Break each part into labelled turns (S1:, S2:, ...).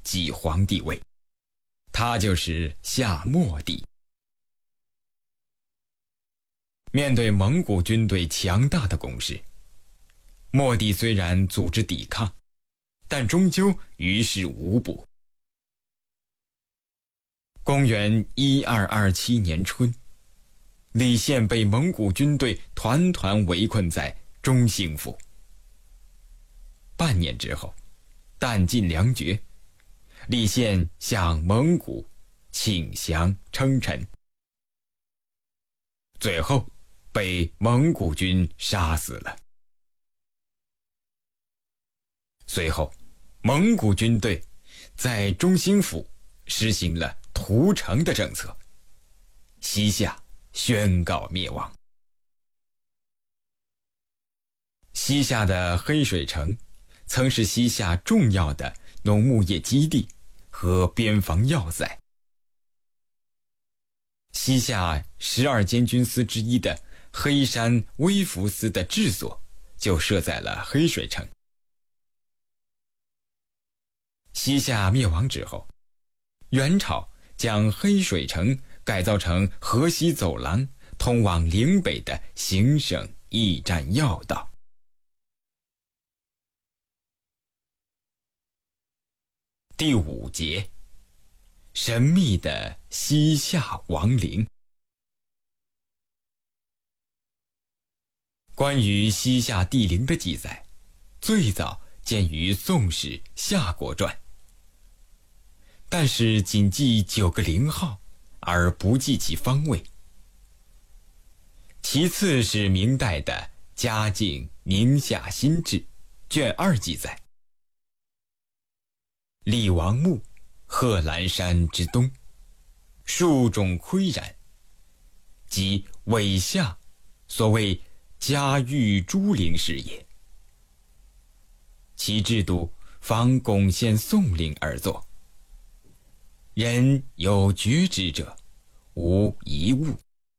S1: 即皇帝位，他就是夏末帝。面对蒙古军队强大的攻势，末帝虽然组织抵抗，但终究于事无补。公元1227年春，李宪被蒙古军队团团围困在中兴府。半年之后，弹尽粮绝，李宪向蒙古请降称臣，最后被蒙古军杀死了。随后，蒙古军队在中兴府实行了屠城的政策，西夏宣告灭亡。西夏的黑水城曾是西夏重要的农牧业基地和边防要塞。西夏12监军司之一的黑山微服司的治所就设在了黑水城。西夏灭亡之后，元朝将黑水城改造成河西走廊，通往岭北的行省驿站要道。第5节，神秘的西夏王陵。关于西夏帝陵的记载，最早见于《宋史·夏国传》，但是仅记9个陵号，而不记其方位。其次是明代的《嘉靖宁夏新志》卷2记载，厉王墓，贺兰山之东，树种岿然，即伪夏所谓嘉峪诸陵是也。其制度仿巩县宋陵而作，人有觉之者，无一物。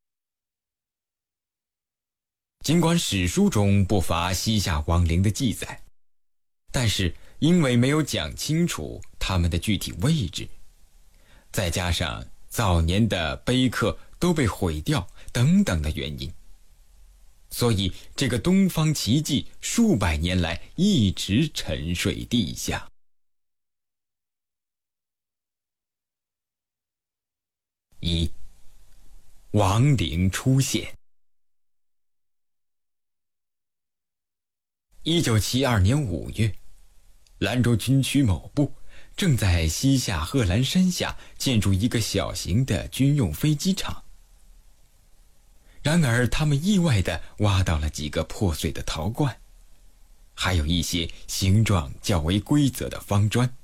S1: 尽管史书中不乏西夏王陵的记载，但是因为没有讲清楚他们的具体位置，再加上早年的碑刻都被毁掉等等的原因，所以这个东方奇迹数百年来一直沉睡地下。1. 王陵出现。1972年5月，兰州军区某部正在西夏贺兰山下建筑一个小型的军用飞机场。然而他们意外地挖到了几个破碎的陶罐，还有一些形状较为规则的方砖，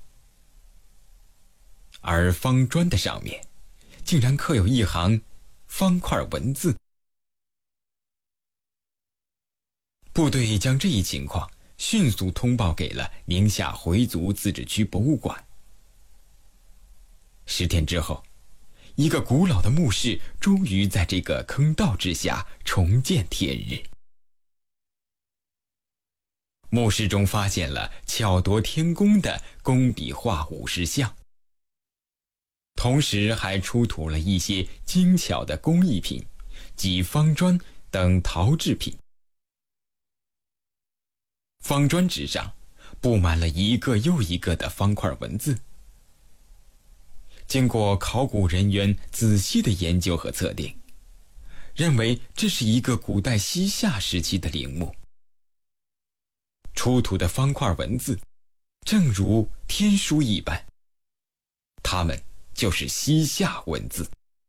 S1: 而方砖的上面竟然刻有一行方块文字。部队将这一情况迅速通报给了宁夏回族自治区博物馆。10天之后，一个古老的墓室终于在这个坑道之下重见天日。墓室中发现了巧夺天工的工笔画武士像，同时还出土了一些精巧的工艺品及方砖等陶制品。方砖纸上布满了一个又一个的方块文字。经过考古人员仔细的研究和测定，认为这是一个古代西夏时期的陵墓。出土的方块文字正如天书一般，它们就是西夏文字。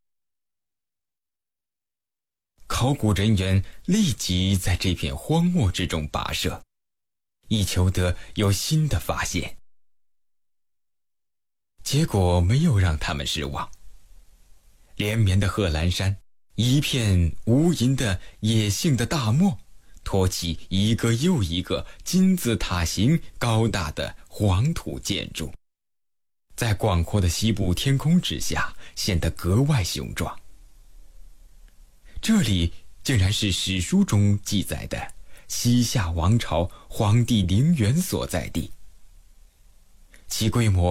S1: 考古人员立即在这片荒漠之中跋涉，以求得有新的发现。结果没有让他们失望，连绵的贺兰山，一片无垠的野性的大漠，托起一个又一个金字塔形高大的黄土建筑，在广阔的西部天空之下显得格外雄壮。这里竟然是史书中记载的西夏王朝皇帝陵园所在地，其规模